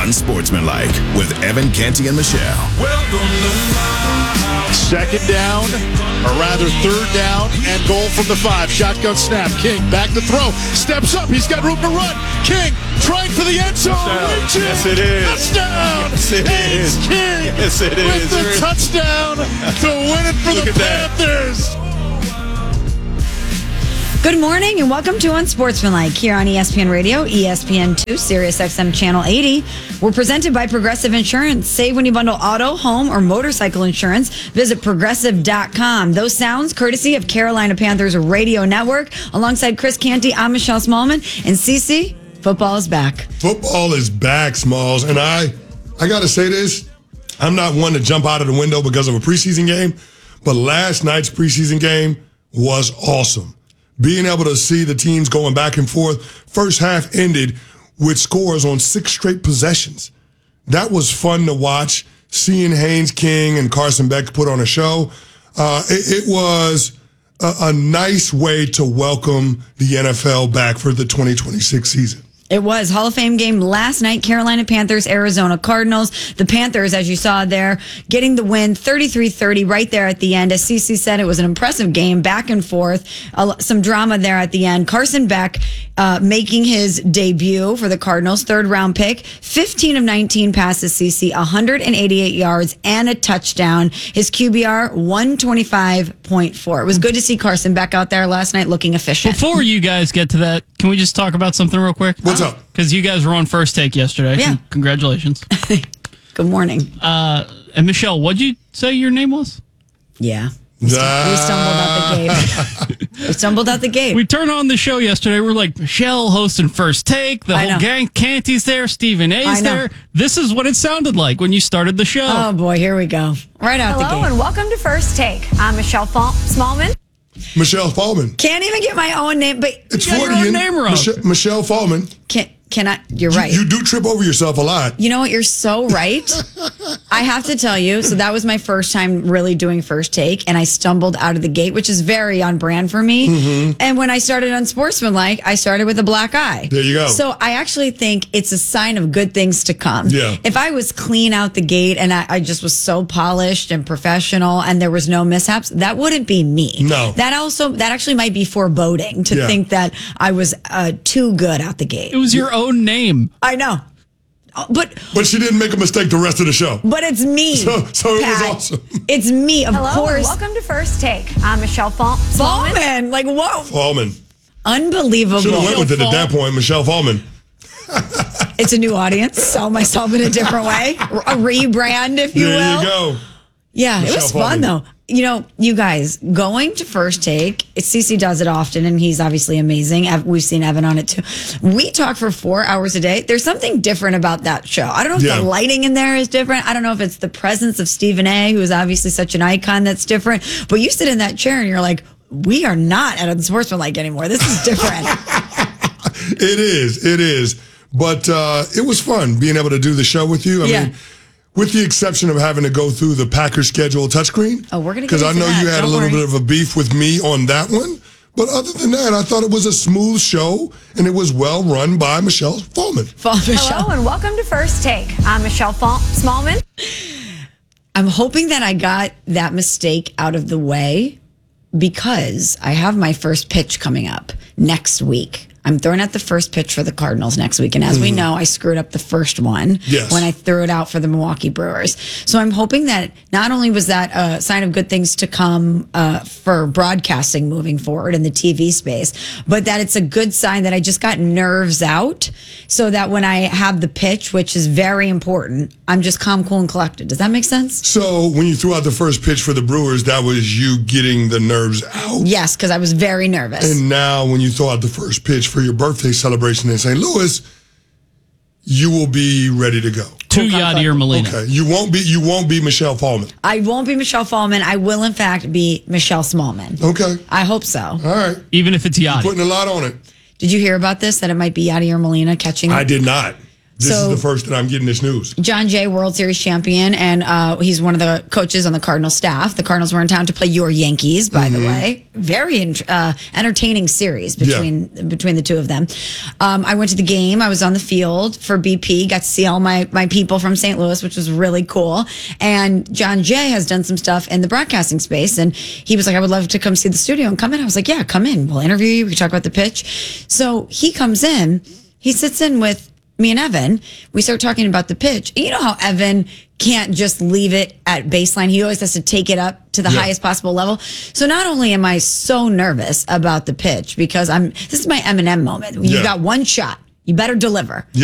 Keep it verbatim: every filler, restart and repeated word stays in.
Unsportsmanlike with Evan, Canty, and Michelle. Welcome to my Second down, or rather third down, and goal from the five. Shotgun snap. King back to throw. Steps up. He's got room to run. King trying for the end zone. Touchdown. Yes, it is. Touchdown. Yes, it Haynes is. King Yes, it with is. the touchdown to win it for Look the at that. Panthers. Good morning and welcome to Unsportsmanlike here on E S P N Radio, E S P N two, Sirius X M Channel eighty. We're presented by Progressive Insurance. Save when you bundle auto, home, or motorcycle insurance. Visit progressive dot com. Those sounds courtesy of Carolina Panthers Radio Network. Alongside Chris Canty, I'm Michelle Smallman. And Cece, football is back. Football is back, Smalls. And I, I got to say this. I'm not one to jump out of the window because of a preseason game, but last night's preseason game was awesome. Being able to see the teams going back and forth. First half ended with scores on six straight possessions. That was fun to watch. Seeing Haynes King and Carson Beck put on a show. Uh, it, it was a, a nice way to welcome the N F L back for the twenty twenty-six season. It was Hall of Fame game last night. Carolina Panthers, Arizona Cardinals. The Panthers, as you saw there, getting the win thirty-three thirty right there at the end. As Cece said, it was an impressive game, back and forth. Uh, some drama there at the end. Carson Beck uh, making his debut for the Cardinals, third round pick. fifteen of nineteen passes, Cece, one hundred eighty-eight yards and a touchdown. His Q B R, one twenty-five point four. It was good to see Carson Beck out there last night looking efficient. Before you guys get to that, can we just talk about something real quick? What's up? Because you guys were on First Take yesterday. Yeah. Congratulations. Good morning. Uh, and Michelle, what'd you say your name was? Yeah. We stumbled out the gate. We stumbled out the gate. We turned on the show yesterday. We're like, Michelle hosting First Take. The I whole know. gang. Canty's there. Stephen I A's know. there. This is what it sounded like when you started the show. Oh, boy, here we go. Right out the Hello gate. and welcome to First Take. I'm Michelle Fa- Smallman. Michelle Fallman. Can't even get my own name, but It's You got your forty. own name wrong. Michelle, Michelle Fallman. can, can I? You're You- right. You, do trip over yourself a lot. You know what? You're so right. I have to tell you. So that was my first time really doing First Take, and I stumbled out of the gate, which is very on brand for me. Mm-hmm. And when I started Unsportsmanlike, I started with a black eye. There you go. So I actually think it's a sign of good things to come. Yeah. If I was clean out the gate and I, I just was so polished and professional, and there was no mishaps, that wouldn't be me. No. That also that actually might be foreboding to Yeah. think that I was uh, too good out the gate. It was your own name. I know. Oh, But But she didn't make a mistake the rest of the show. but it's me. So- so it was Pat. awesome. It's me, of Hello and course. welcome to First Take. I'm Michelle Fa- Smallman. Fallman, like whoa, Fallman. unbelievable. Should have went with it at that point, Michelle Fallman. It's a new audience. Sell myself in a different way, a rebrand, if you There will. you go. Yeah, it Michelle was fun Fallman. though. You know, you guys going to First Take. Cece does it often, and he's obviously amazing. Ev- We've seen Evan on it too. We talk for four hours a day. There's something different about that show. I don't know if Yeah. the lighting in there is different. I don't know if it's the presence of Stephen A., who is obviously such an icon that's different. But you sit in that chair and you're like, we are not at Unsportsmanlike anymore. This is different. It is. It is. But uh, it was fun being able to do the show with you. I Yeah. mean, with the exception of having to go through the Packers schedule touchscreen. Oh, we're gonna get Because I into know that. you had Don't a little worry. bit of a beef with me on that one. But other than that, I thought it was a smooth show, and it was well run by Michelle Fallman. Fall Michelle. Hello and welcome to First Take. I'm Michelle Fa- Smallman. I'm hoping that I got that mistake out of the way because I have my first pitch coming up next week. I'm throwing out the first pitch for the Cardinals next week. And as we know, I screwed up the first one Yes. when I threw it out for the Milwaukee Brewers. So I'm hoping that not only was that a sign of good things to come uh, for broadcasting moving forward in the T V space, but that it's a good sign that I just got nerves out so that when I have the pitch, which is very important, I'm just calm, cool, and collected. Does that make sense? So when you threw out the first pitch for the Brewers, that was you getting the nerves out. Yes, because I was very nervous. And now when you throw out the first pitch for your birthday celebration in Saint Louis, you will be ready to go. To Yadier Molina. Okay. You won't be you won't be Michelle Fallman. I won't be Michelle Fallman. I will, in fact, be Michelle Smallman. Okay. I hope so. All right. Even if it's Yadi. Putting a lot on it. Did you hear about this, that it might be Yadier Molina catching it? I did not. This So- is the first that I'm getting this news. John Jay, World Series champion, and uh, he's one of the coaches on the Cardinals staff. The Cardinals were in town to play your Yankees, by the way. Very ent- uh, entertaining series between between the two of them. Um, I went to the game. I was on the field for B P. Got to see all my my people from Saint Louis, which was really cool. And John Jay has done some stuff in the broadcasting space, and he was like, "I would love to come see the studio and come in." I was like, "Yeah, come in. We'll interview you. We can talk about the pitch." So he comes in. He sits in with me and Evan. We start talking about the pitch. You know how Evan can't just leave it at baseline. He always has to take it up to the Yeah. highest possible level. So not only am I so nervous about the pitch because I'm, this is my Eminem moment. You Yeah. got one shot. You better deliver.